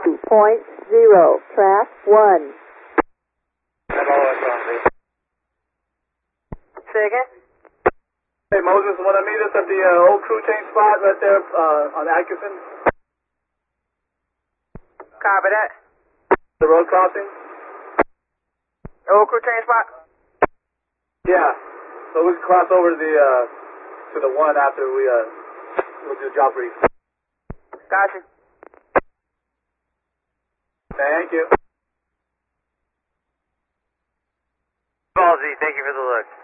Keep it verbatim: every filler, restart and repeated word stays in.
two point zero, track one. Say again? Hey, Moses, want to meet us at the uh, old crew change spot right there uh, on Atkinson? Copy that. The road crossing? Old crew change spot? Yeah. So we can cross over to the, uh, to the one after we, uh, we'll do the job brief. Gotcha. Thank you. Ballsy, thank you for the look.